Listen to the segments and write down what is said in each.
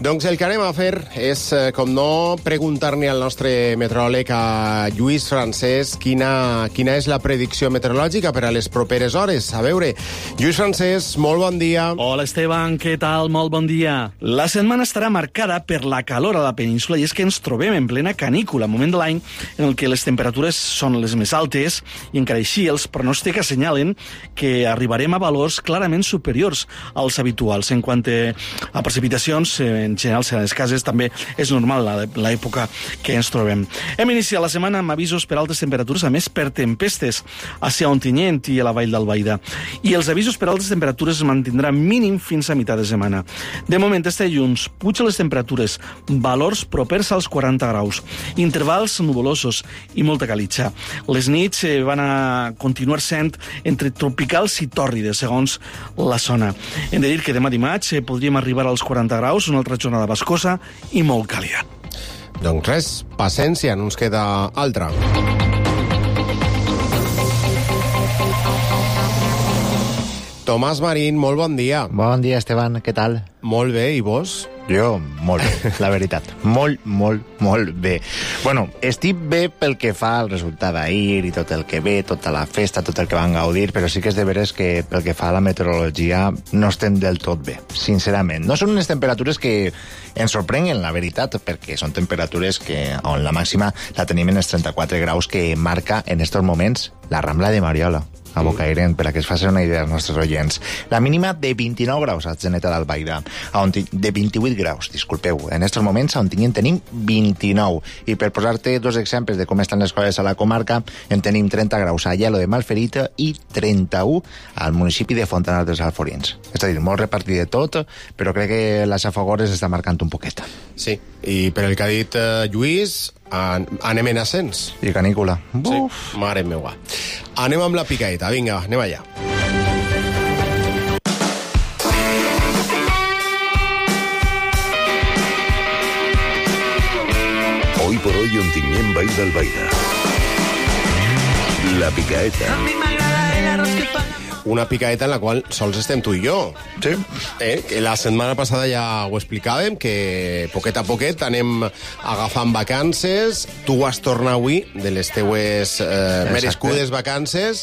Doncs el que anem a fer és, com no, preguntar-ne al nostre meteoròleg, a Lluís Francesc, quina és la predicció meteorològica per a les properes hores. A veure, Lluís Francesc, molt bon dia. Hola, Esteban, què tal? Molt bon dia. La setmana estarà marcada per la calor a la península i és que ens trobem en plena canícula, moment de l'any en el que les temperatures són les més altes i encara així els pronòstics assenyalen que arribarem a valors clarament superiors als habituals. En quant a precipitacions, en general seran escasses, també és normal l'època que ens trobem. Hem iniciat la setmana amb avisos per altes temperatures, a més per tempestes a Ontinyent i a la Vall d'Albaida. I els avisos per altes temperatures es mantindran mínim fins a meitat de setmana. De moment, este dilluns, pugen les temperatures, valors propers als 40 graus, intervals nuvolosos i molta calitja. Les nits van a continuar sent entre tropicals i tòrrides, segons la zona. Hem de dir que demà dimarts podríem arribar als 40 graus, una altra jornada bascosa i molt càlida. Doncs res, paciència, no ens queda altra. Tomàs Marín, molt bon dia. Bon dia, Esteban, què tal? Molt bé, i vos? Jo, molt bé, la veritat. Molt bé. Bueno, estic bé pel que fa al resultat d'ahir i tot el que ve, tota la festa, tot el que van gaudir, però sí que és de veres que pel que fa a la meteorologia no estem del tot bé, sincerament. No són unes temperatures que ens sorprenguen, la veritat, perquè són temperatures on la màxima la tenim en els 34 graus que marca en estos moments la Rambla de Mariola, a Bocairent, per a que es facin una idea als nostres oients. La mínima de 29 graus a Atzeneta d'Albaida, de 28 graus, disculpeu. En aquests moments a Ontinyent tenim 29. I per posar-te dos exemples de com estan les coses a la comarca, en tenim 30 graus a Aielo de Malferit i 31 al municipi de Fontanars dels Alforins. És a dir, molt repartit de tot, però crec que la Safogores està marcant un poquet. Sí, i per el que ha dit Lluís, anem en ascens. I canícula. Sí, mare meva. Anem amb la picaeta, vinga, anem allà. Hoy por hoy Ontinyent, Vall d'Albaida. La picaeta. A mi m'agrada el arroz que fa la... Una picaeta en la qual sols estem tu i jo. Sí. Que la setmana passada ja ho explicàvem, que poquet a poquet anem agafant vacances. Tu vas tornar avui de les teues merescudes vacances.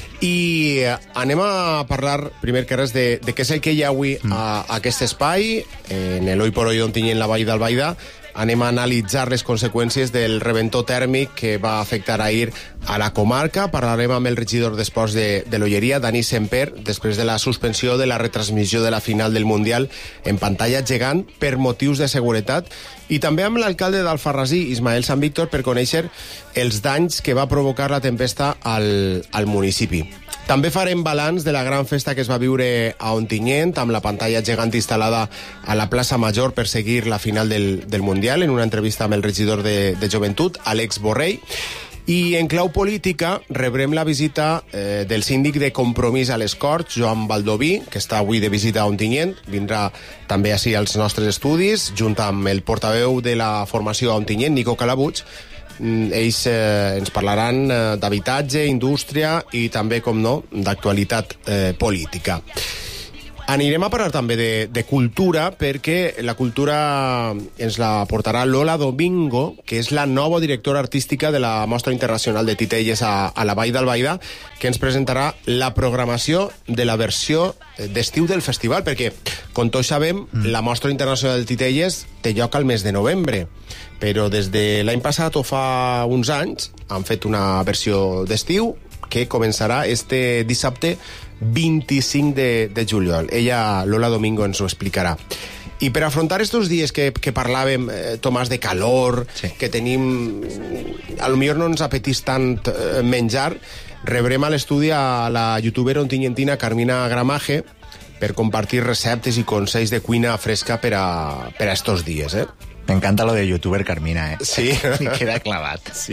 I anem a parlar, primer que res, de què és el que hi ha avui a aquest espai, en l'Hoy por Hoy d'Ontinyent, la Vall d'Albaida. Anem a analitzar les conseqüències del reventó tèrmic que va afectar ahir a la comarca. Parlarem amb el regidor d'Esports de l'Olleria, Dani Semper, després de la suspensió de la retransmissió de la final del Mundial en pantalla gegant per motius de seguretat. I també amb l'alcalde d'Alfarrasí, Ismael Sant Víctor, per conèixer els danys que va provocar la tempesta al municipi. També farem balanç de la gran festa que es va viure a Ontinyent, amb la pantalla gegant instal·lada a la plaça Major per seguir la final del Mundial, en una entrevista amb el regidor de Joventut, Àlex Borrell. I en clau política rebrem la visita del síndic de Compromís a les Corts, Joan Baldoví, que està avui de visita a Ontinyent. Vindrà també així als nostres estudis, junt amb el portaveu de la formació a Ontinyent, Nico Calabuig. Ells ens parlaran d'habitatge, indústria i també, com no, d'actualitat política. Anirem a parlar també de cultura, perquè la cultura ens la portarà Lola Domingo, que és la nova directora artística de la Mostra Internacional de Titelles a la Vall d'Albaida, que ens presentarà la programació de la versió d'estiu del festival, perquè, com tots sabem, la Mostra Internacional de Titelles té lloc al mes de novembre, però des de l'any passat o fa uns anys han fet una versió d'estiu que començarà este dissabte 25 de juliol. Ella, Lola Domingo, ens ho explicarà. I per afrontar estos dies que parlàvem, Tomàs, de calor, sí, que tenim... A lo millor no ens apetís tant menjar, rebrem a l'estudi a la youtuber ontiñentina Carmina Gramaje per compartir receptes i consells de cuina fresca per a estos dies, Me encanta lo de youtuber Carmina, Sí. Me queda clavat. Sí.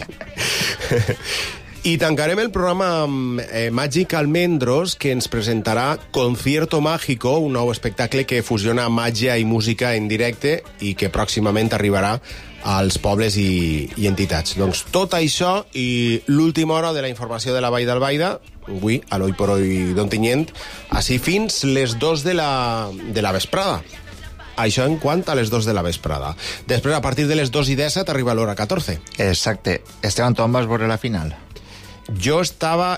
I tancarem el programa amb Màgic Almendros, que ens presentarà Concierto Mágico, un nou espectacle que fusiona màgia i música en directe i que pròximament arribarà als pobles i entitats. Doncs tot això i l'última hora de la informació de la Vall d'Albaida, avui, a l'Hoy por Hoy d'Ontinyent, així fins les 2 de la vesprada. Això en quant a les 2 de la vesprada. Després, a partir de les 2:17, arriba l'hora 14. Exacte. Esteban, tu on vas veure la final? Jo estava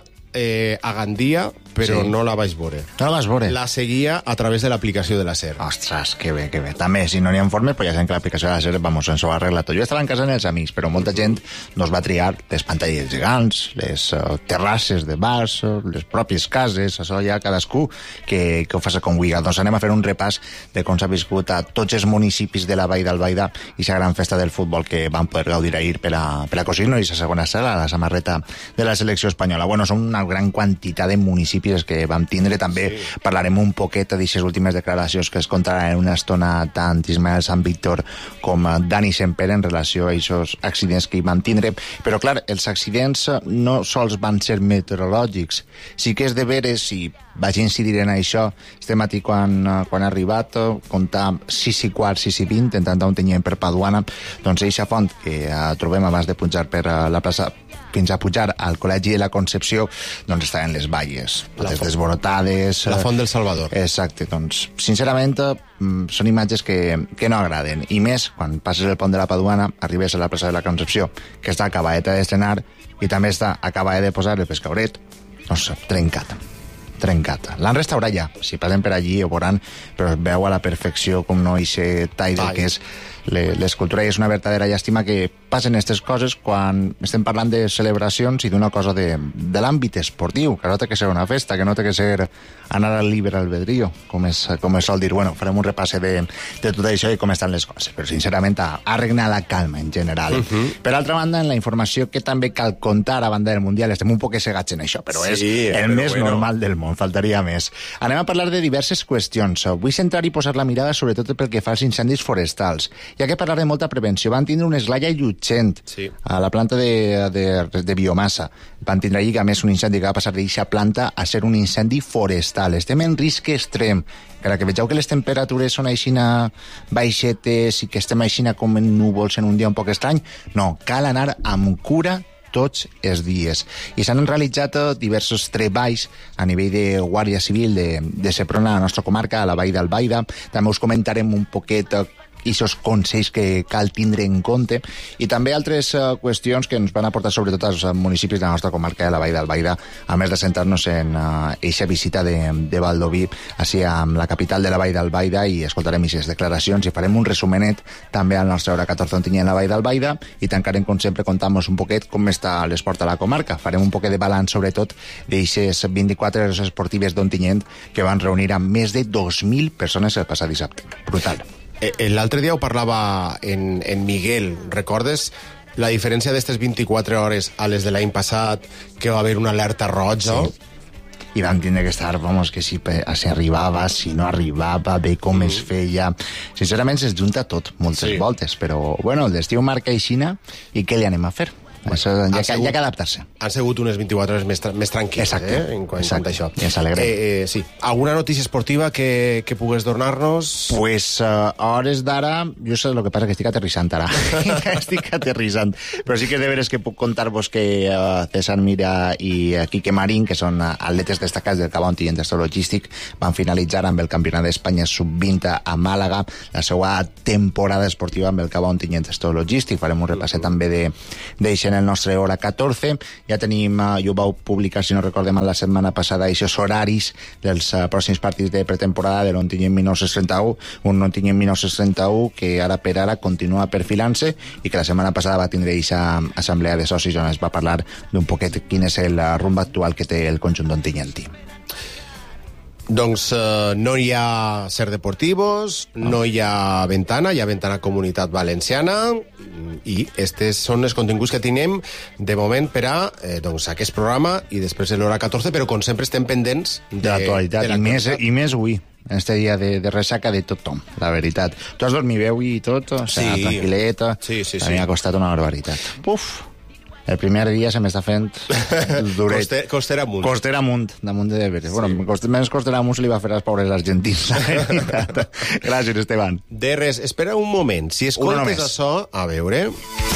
a Gandia, però Sí. no la vaig veure. No la vas veure? La seguia a través de l'aplicació de la SER. Ostres, que bé, que bé. També, si no n'hi ha informes, pues ja sabem que l'aplicació de la SER, vamos, ens ho arregla tot. Jo estava en casa amb els amics, però molta gent nos va triar les pantalles gegants, les terrasses de bars, les pròpies cases, això ja cadascú que ho faci com vulgui. Doncs anem a fer un repàs de com s'ha viscut a tots els municipis de la Vall d'Albaida i la gran festa del futbol que van poder gaudir ahir per a cosir-nos i la segona sala, la samarreta de la selecció espanyola. Bueno, són una gran quantitat de municipis que vam tindre. També parlarem un poquet d'aquestes últimes declaracions que es contaran en una estona tant Ismael Sant Víctor com Dani Semper en relació a aquests accidents que hi van tindre. Però, clar, els accidents no sols van ser meteorològics. Sí que és de veres, i vaig incidir en això, este matí quan ha arribat, comptar 6:15, 6:20, entrant a un tenyent per Paduana, doncs eixa font que trobem abans de pujar per la plaça fins a pujar al Col·legi de la Concepció, doncs estaven les valles, les desborotades... La Font del Salvador. Exacte, doncs, sincerament, són imatges que no agraden. I més, quan passes el pont de la Paduana, arribes a la plaça de la Concepció, que està acabadeta d'estrenar, i també està acabada de posar el pescauret, doncs, trencat. L'han restaurat ja, si passen per allí ho veuran, però es veu a la perfecció com no eixe tall del que és l'escultura, i és una verdadera llàstima que passen aquestes coses quan estem parlant de celebracions i d'una cosa de l'àmbit esportiu, que no té que ser una festa, que no té que ser anar al libre albedrío, com es sol dir. Bueno, farem un repàs de tot això i com estan les coses, però sincerament ha regnat la calma en general. Per altra banda, en la informació que també cal contar a banda del Mundial, estem un poc segats en això, però és el més normal del món, faltaria més. Anem a parlar de diverses qüestions. Vull centrar i posar la mirada sobretot pel que fa als incendis forestals, ja que parlar de molta prevenció. Van tindre un esglai allotgent a la planta de biomassa. Van tindre allí, a més, un incendi que va passar d'aquesta planta a ser un incendi forestal. Estem en risc extrem. Que vegeu que les temperatures són aixina baixetes i que estem aixina com en núvols en un dia un poc estrany, no, cal anar amb cura tots els dies. I s'han realitzat diversos treballs a nivell de Guàrdia Civil de Seprona, a la nostra comarca, a la Vall d'Albaida. També us comentarem un poquet aquests consells que cal tindre en compte, i també altres qüestions que ens van aportar sobretot als municipis de la nostra comarca de la Vall d'Albaida, a més de centrar-nos en eixa visita de Valdoví, així amb la capital de la Vall d'Albaida, i escoltarem aquestes declaracions i farem un resumenet també al nostre hora 14 on teníem la Vall d'Albaida, i tancarem, com sempre, contant-nos un poquet com està l'esport a la comarca. Farem un poquet de balanç, sobretot, d'aixes 24 hores esportives d'Ontinyent que van reunir amb més de 2.000 persones el passat dissabte. Brutal. L'altre dia ho parlava en Miguel, recordes la diferència d'estes 24 hores a les de l'any passat, que va haver una alerta roja? Sí. I vam tindre que estar, vamos, que si arribava, si no arribava, bé com es feia... Sincerament, es junta tot, moltes voltes, però, bueno, el destí ho marca aixina, i què li anem a fer? Això ja ha que adaptar-se. Han sigut unes 24 hores més tranquil·les, en quant a això. I ens alegrem. Sí. Alguna notícia esportiva que pugues donar-nos? Pues a hores d'ara, jo sé el que passa, que estic aterrissant ara. Estic aterrissant. Però sí que és de veres que puc contar-vos que César Mira i Quique Marín, que són atletes destacats del Cabonti en Gestor Logístic, van finalitzar amb el Campionat d'Espanya Sub-20 a Màlaga, la seva temporada esportiva amb el Cabonti en Gestor Logístic. Farem un repasset també d'eixe el nostre hora 14. Ja tenim, jo vau publicar, si no recordem, la setmana passada, aquests horaris dels pròxims partits de pretemporada de l'Ontinyent 1931, un Ontinyent 1931 que ara per ara continua perfilant-se i que la setmana passada va tindre aquesta assemblea de socis on es va parlar d'un poquet quin és el rumb actual que té el conjunt d'Ontinyentí. Doncs no hi ha Ser Deportivos, no hi ha Ventana Comunitat Valenciana, i estes són els continguts que tenim de moment per a aquest programa i després de l'hora 14, però com sempre estem pendents de l'actualitat, i més avui, en este dia de ressaca de tothom, la veritat. Tu has dormit bé avui i tot? O sigui, tranquil·leta? Sí. A mi m'ha costat una barbaritat. Puf! El primer dia se m'està fent duret. Costera amunt. Costera amunt, damunt de veres. Bueno, menys costera amunt se li va fer als pobres argentins. Gràcies, Esteban. De res, espera un moment. Si escoltes això, a veure...